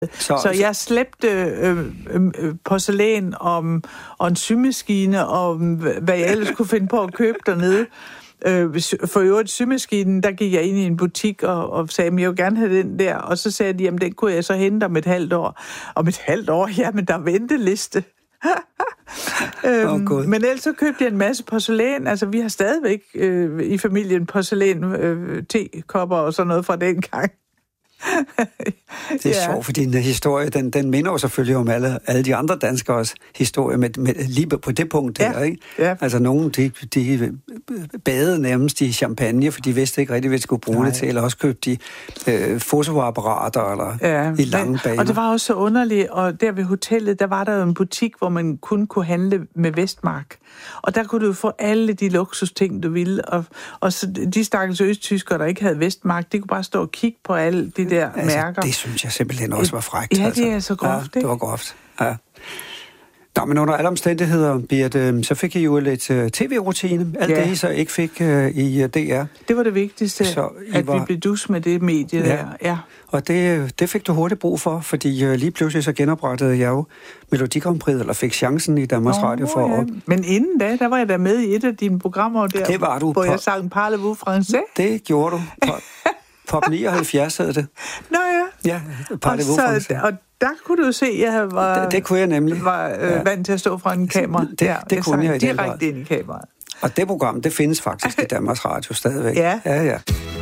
Så jeg slæbte porcelæn og en symaskine, og hvad jeg ellers kunne finde på at købe dernede. For øvrigt symaskinen, der gik jeg ind i en butik og sagde, at jeg vil gerne have den der. Og så sagde de, at den kunne jeg så hente om et halvt år. Om et halvt år? Jamen, der er venteliste. Men ellers så købte jeg en masse porcelæn. Altså, vi har stadigvæk i familien porcelæn, tekopper og sådan noget fra den gang. Det er sjovt, fordi den historie, den minder jo selvfølgelig om alle de andre danskers historie med lige på det punkt der, ikke? Ja. Altså nogen, de badede nærmest i champagne, for de vidste ikke rigtig, hvad de skulle bruge det til, eller også købte de fotoapparater eller i lange baner. Og det var også så underligt, og der ved hotellet, der var der jo en butik, hvor man kun kunne handle med Vestmark. Og der kunne du få alle de luksusting, du ville, og så de stakkels østtyskere, der ikke havde Vestmark, de kunne bare stå og kigge på alle de der mærker. Det synes jeg simpelthen også var frækt. Ja, det er så groft, det var groft, ja. Nå, men under alle omstændigheder, Birthe, så fik I jo lidt tv-rutine. Alt det, I så ikke fik i DR. Det var det vigtigste, vi blev dus med det medie der. Ja. Og det fik du hurtigt brug for, fordi lige pludselig så genoprettede jeg jo Melodi Grand Prix, eller fik chancen i Danmarks Radio for at... Men inden da, der var jeg da med i et af dine programmer der, det var du, hvor jeg sang Parlez-vous français. Det gjorde du. Pop 79 hed det. Nå ja. Ja, Parlez-vous français. Og der kunne du se, at jeg var... Det kunne jeg nemlig. Var vant til at stå fra en kamera. Det kunne jeg i den grad. Direkte ind i kameraet. Og det program, det findes faktisk i Danmarks Radio stadigvæk. Ja.